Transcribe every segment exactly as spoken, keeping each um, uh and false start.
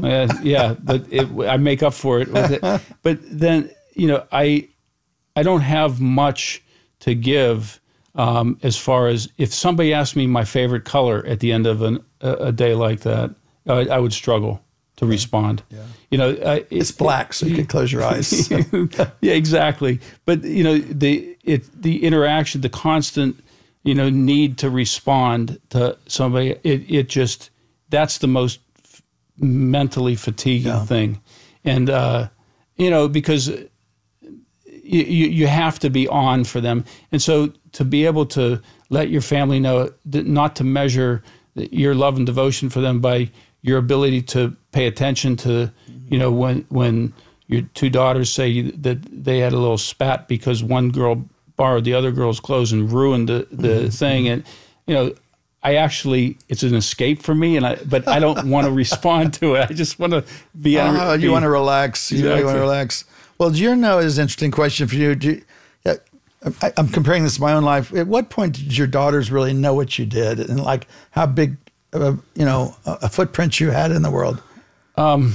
Uh, yeah, but it, I make up for it with it. But then, you know, I I don't have much to give um, as far as if somebody asked me my favorite color at the end of an, a, a day like that, I, I would struggle to respond. Yeah. You know, I, it, it's black, so you can close your eyes. So. Yeah, exactly. But you know, the it the interaction, the constant, you know, need to respond to somebody. It it just that's the most f- mentally fatiguing yeah. thing, and uh, you know, because you, you you have to be on for them, and so to be able to let your family know that not to measure your love and devotion for them by your ability to pay attention to, you know, when when your two daughters say that they had a little spat because one girl borrowed the other girl's clothes and ruined the, the mm-hmm. thing. And, you know, I actually, it's an escape for me, and I but I don't want to respond to it. I just want to be. Oh, you want to relax. You exactly. want to relax. Well, do you know, is an interesting question for you. Do you, yeah, I, I'm comparing this to my own life. At what point did your daughters really know what you did, and like how big, uh, you know, a, a footprint you had in the world? Um,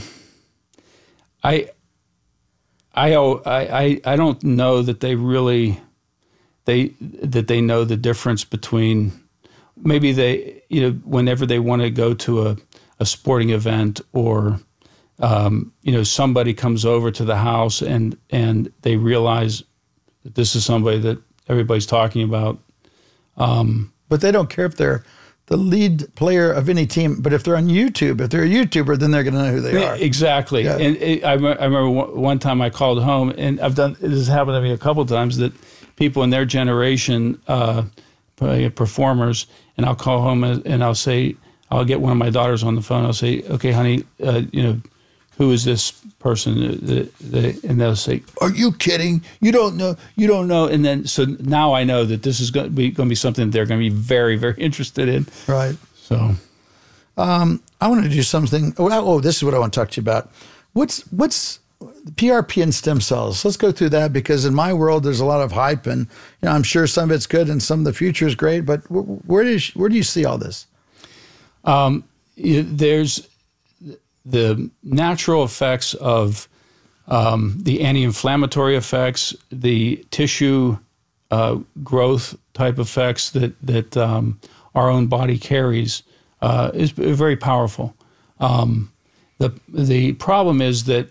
I, I, I, I don't know that they really, they that they know the difference between. Maybe they, you know, whenever they want to go to a, a sporting event, or, um, you know, somebody comes over to the house and and they realize that this is somebody that everybody's talking about. Um, but they don't care if they're the lead player of any team. But if they're on YouTube, if they're a YouTuber, then they're going to know who they are. Exactly. Yeah. And it, I, I remember one time I called home, and I've done this has happened to me a couple of times, that people in their generation, uh, performers, and I'll call home and I'll say, I'll get one of my daughters on the phone. I'll say, okay, honey, uh, you know, who is this person? And they'll say, are you kidding? You don't know. You don't know. And then, so now I know that this is going to be going to be something they're going to be very, very interested in. Right. So, um, I want to do something. Oh, oh, this is what I want to talk to you about. What's what's P R P and stem cells? Let's go through that, because in my world, there's a lot of hype, and you know, I'm sure some of it's good and some of the future is great. But where do you, where do you see all this? Um, there's the natural effects of um, the anti-inflammatory effects, the tissue uh, growth type effects that that um, our own body carries uh, is very powerful. Um, the the problem is that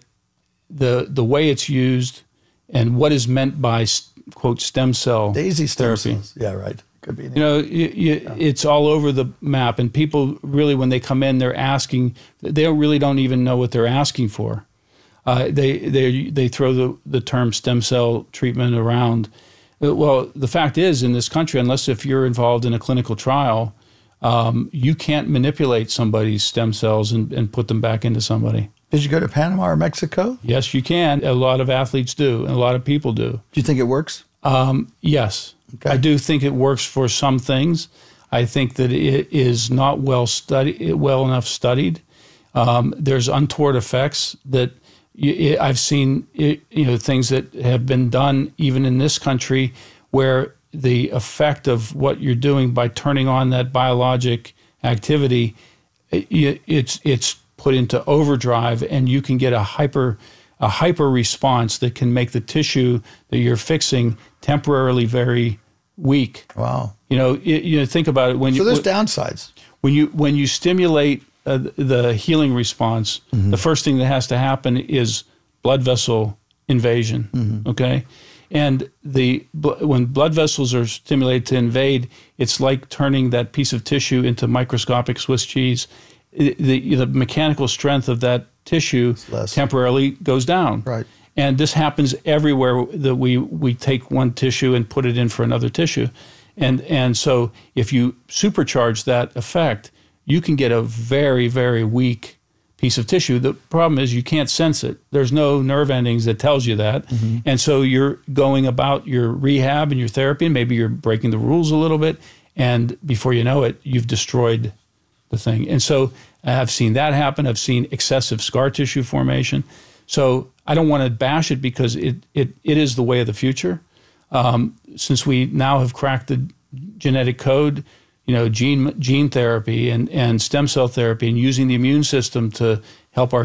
the the way it's used and what is meant by, quote, stem cell Daisy stem therapy. Cells. Yeah, right. Could be. You know, you, you, yeah. It's all over the map, and people really, when they come in, they're asking. They don't really don't even know what they're asking for. Uh, they they they throw the the term stem cell treatment around. Well, the fact is, in this country, unless if you're involved in a clinical trial, um, you can't manipulate somebody's stem cells and, and put them back into somebody. Did you go to Panama or Mexico? Yes, you can. A lot of athletes do, and a lot of people do. Do you think it works? Um, yes. Okay. I do think it works for some things. I think that it is not well studied, well enough studied. Um, there's untoward effects that you, I've seen. You know, things that have been done even in this country, where the effect of what you're doing by turning on that biologic activity, it, it's it's put into overdrive, and you can get a hyper a hyper response that can make the tissue that you're fixing temporarily very weak. Wow. You know, it, you know, think about it when so you. So there's downsides. When you when you stimulate uh, the healing response, mm-hmm. the first thing that has to happen is blood vessel invasion. Mm-hmm. Okay, and the when blood vessels are stimulated to invade, it's like turning that piece of tissue into microscopic Swiss cheese. It, the the mechanical strength of that tissue temporarily goes down. Right. And this happens everywhere that we, we take one tissue and put it in for another tissue. And and so if you supercharge that effect, you can get a very, very weak piece of tissue. The problem is you can't sense it. There's no nerve endings that tells you that. Mm-hmm. And so you're going about your rehab and your therapy, and maybe you're breaking the rules a little bit. And before you know it, you've destroyed the thing. And so I've seen that happen. I've seen excessive scar tissue formation. So I don't want to bash it, because it it, it is the way of the future. Um, since we now have cracked the genetic code, you know, gene gene therapy and, and stem cell therapy, and using the immune system to help our